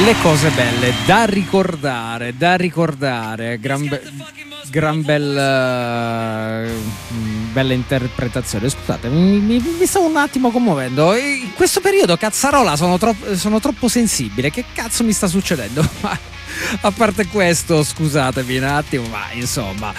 le cose belle da ricordare, gran bella interpretazione. Scusate, mi stavo un attimo commuovendo. In questo periodo, cazzarola, sono troppo sensibile. Che cazzo mi sta succedendo? Ma a parte questo, scusatemi un attimo, ma insomma.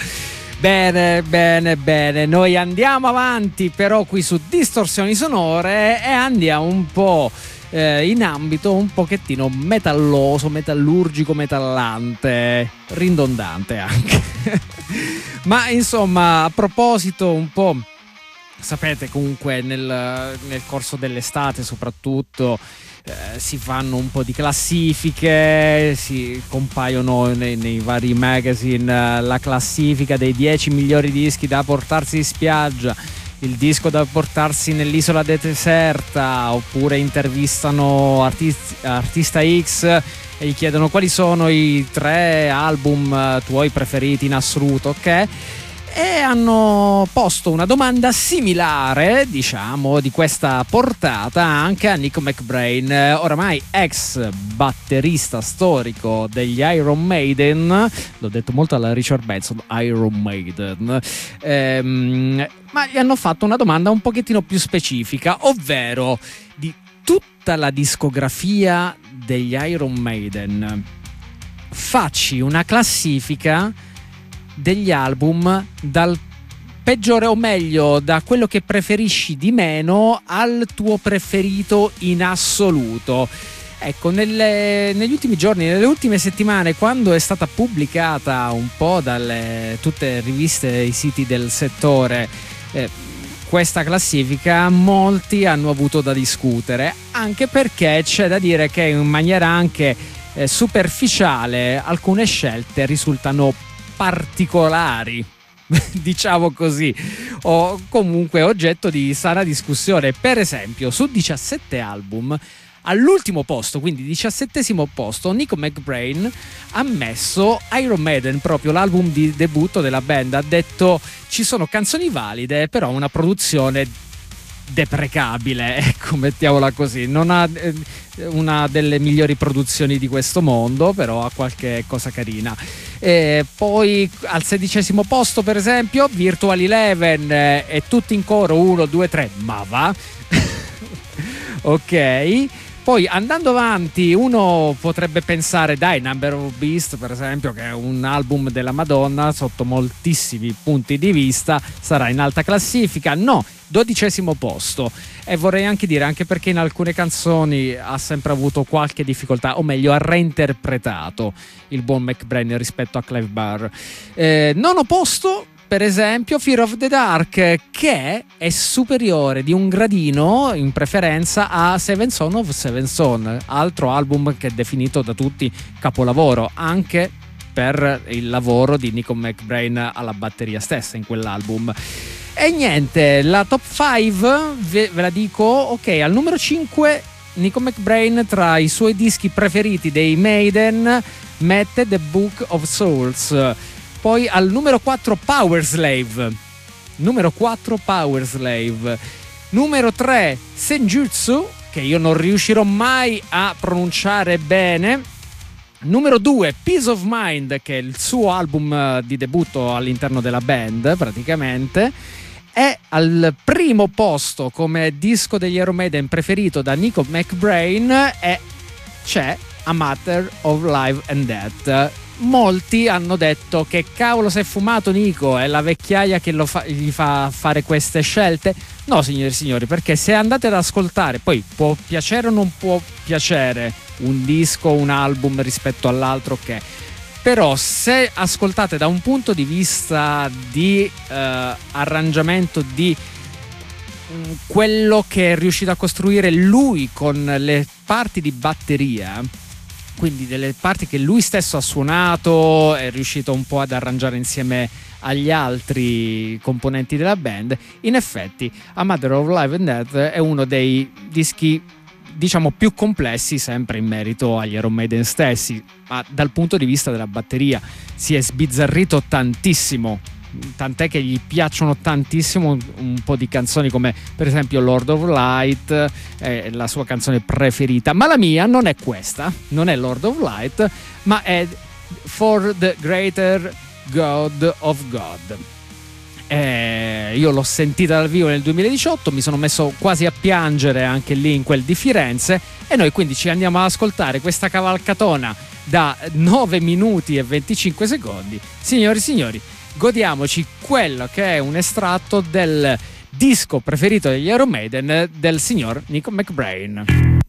Bene, noi andiamo avanti però qui su Distorsioni Sonore e andiamo un po' in ambito un pochettino metalloso, metallurgico, metallante, ridondante anche. Ma insomma, a proposito un po', sapete comunque nel corso dell'estate soprattutto si fanno un po' di classifiche, si compaiono nei vari magazine la classifica dei 10 migliori dischi da portarsi in spiaggia, il disco da portarsi nell'isola deserta, oppure intervistano artista X e gli chiedono quali sono i 3 album tuoi preferiti in assoluto, ok? E hanno posto una domanda similare, diciamo, di questa portata anche a Nico McBrain, oramai ex batterista storico degli Iron Maiden. L'ho detto molto alla Richard Benson, Iron Maiden, ma gli hanno fatto una domanda un pochettino più specifica, ovvero di tutta la discografia degli Iron Maiden, facci una classifica degli album dal peggiore, o meglio da quello che preferisci di meno al tuo preferito in assoluto. Ecco, negli ultimi giorni, nelle ultime settimane, quando è stata pubblicata un po' dalle tutte le riviste e i siti del settore questa classifica, molti hanno avuto da discutere, anche perché c'è da dire che in maniera anche superficiale alcune scelte risultano particolari, diciamo così, o comunque oggetto di sana discussione. Per esempio, su 17 album, all'ultimo posto, quindi 17° posto, Nico McBrain ha messo Iron Maiden, proprio l'album di debutto della band. Ha detto: ci sono canzoni valide, però una produzione deprecabile, ecco, mettiamola così. Non ha una delle migliori produzioni di questo mondo, però ha qualche cosa carina. E poi al 16° posto, per esempio, Virtual Eleven, e tutti in coro 1, 2, 3, ma va. Ok. Poi andando avanti, uno potrebbe pensare, dai, Number of Beast, per esempio, che è un album della Madonna sotto moltissimi punti di vista, sarà in alta classifica. No, 12° posto. E vorrei anche dire, anche perché in alcune canzoni ha sempre avuto qualche difficoltà, o meglio ha reinterpretato il buon McBrain rispetto a Clive Burr. 9° posto, per esempio, Fear of the Dark, che è superiore di un gradino in preferenza a Seven Son of Seven Son, altro album che è definito da tutti capolavoro, anche per il lavoro di Nico McBrain alla batteria stessa in quell'album. E niente, la top 5 ve la dico. Ok, al numero 5 Nico McBrain, tra i suoi dischi preferiti dei Maiden, mette The Book of Souls. Poi al numero 4 Powerslave. Numero 3 Senjutsu, che io non riuscirò mai a pronunciare bene. Numero 2 Peace of Mind, che è il suo album di debutto all'interno della band praticamente. E al primo posto come disco degli Iron Maiden preferito da Nico McBrain c'è A Matter of Life and Death. Molti hanno detto: che cavolo si è fumato Nico, è la vecchiaia che gli fa fare queste scelte. No, signori e signori, perché se andate ad ascoltare, poi può piacere o non può piacere un disco, un album rispetto all'altro, ok, però se ascoltate da un punto di vista di arrangiamento, di quello che è riuscito a costruire lui con le parti di batteria, quindi delle parti che lui stesso ha suonato, è riuscito un po' ad arrangiare insieme agli altri componenti della band, in effetti A Matter of Life and Death è uno dei dischi, diciamo, più complessi, sempre in merito agli Iron Maiden stessi, ma dal punto di vista della batteria si è sbizzarrito tantissimo tant'è che gli piacciono tantissimo un po' di canzoni come per esempio Lord of Light, la sua canzone preferita, ma la mia non è questa, non è Lord of Light, ma è For the Greater God of God. Io l'ho sentita dal vivo nel 2018, mi sono messo quasi a piangere anche lì in quel di Firenze, e noi quindi ci andiamo ad ascoltare questa cavalcatona da 9 minuti e 25 secondi. Signori e signori, godiamoci quello che è un estratto del disco preferito degli Iron Maiden del signor Nico McBrain.